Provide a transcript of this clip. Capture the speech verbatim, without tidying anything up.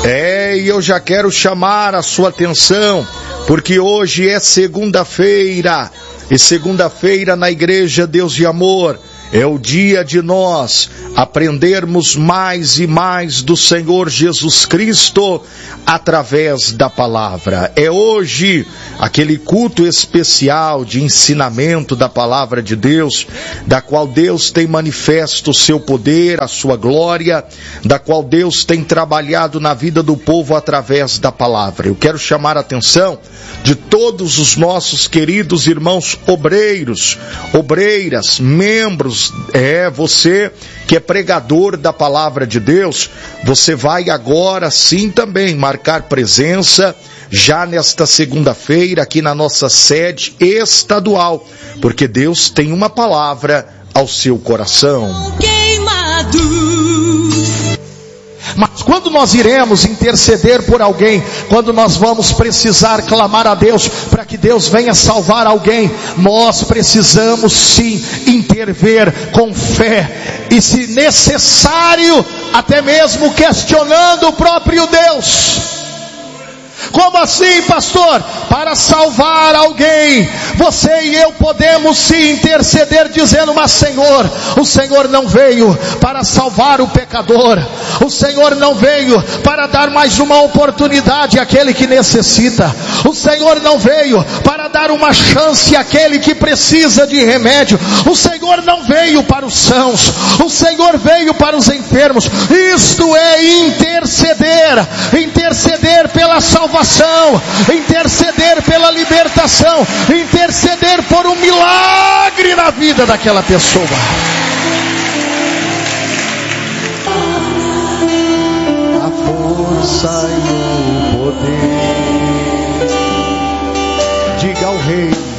É, e eu já quero chamar a sua atenção, porque hoje é segunda-feira, e segunda-feira na Igreja Deus de Amor é o dia de nós aprendermos mais e mais do Senhor Jesus Cristo através da palavra. É hoje aquele culto especial de ensinamento da palavra de Deus, da qual Deus tem manifesto o seu poder, a sua glória, da qual Deus tem trabalhado na vida do povo através da palavra. Eu quero chamar a atenção de todos os nossos queridos irmãos obreiros, obreiras, membros, é você que é pregador da palavra de Deus, você vai agora sim também marcar presença já nesta segunda-feira aqui na nossa sede estadual, porque Deus tem uma palavra ao seu coração. Mas quando nós iremos interceder por alguém, quando nós vamos precisar clamar a Deus para que Deus venha salvar alguém, nós precisamos sim intervir com fé e, se necessário, até mesmo questionando o próprio Deus. Como assim, pastor? Para salvar alguém, você e eu podemos sim interceder dizendo: mas Senhor, o Senhor não veio para salvar o pecador, o Senhor não veio para dar mais uma oportunidade àquele que necessita, o Senhor não veio para dar uma chance àquele que precisa de remédio, o Senhor não veio para os sãos, o Senhor veio para os enfermos. Isto é interceder, interceder pela salvação, interceder pela libertação, interceder por um milagre na vida daquela pessoa. A força e o poder, diga ao Rei.